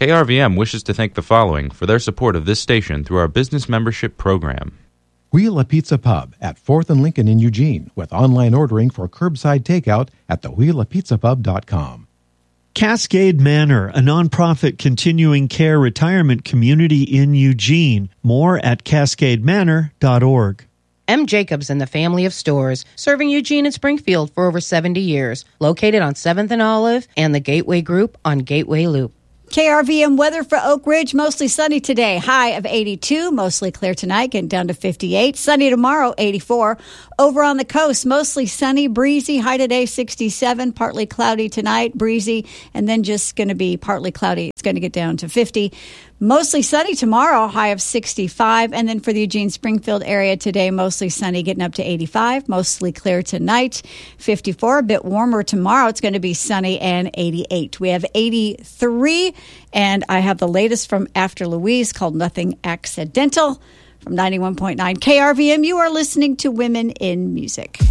KRVM wishes to thank the following for their support of this station through our business membership program. Wheel a Pizza Pub at 4th and Lincoln in Eugene with online ordering for curbside takeout at thewheelapizzapub.com. Cascade Manor, a nonprofit continuing care retirement community in Eugene. More at cascademanor.org. M. Jacobs and the family of stores, serving Eugene and Springfield for over 70 years. Located on 7th and Olive and the Gateway Group on Gateway Loop. KRVM weather for Oak Ridge, mostly sunny today. High of 82, mostly clear tonight, getting down to 58. Sunny tomorrow, 84. Over on the coast, mostly sunny, breezy. High today, 67. Partly cloudy tonight, breezy. And then just going to be partly cloudy. It's going to get down to 50. Mostly sunny tomorrow, high of 65. And then for the Eugene-Springfield area today, mostly sunny, getting up to 85. Mostly clear tonight, 54. A bit warmer tomorrow. It's going to be sunny and 88. We have 83. And I have the latest from After Louise called Nothing Accidental from 91.9 KRVM. You are listening to Women in Music.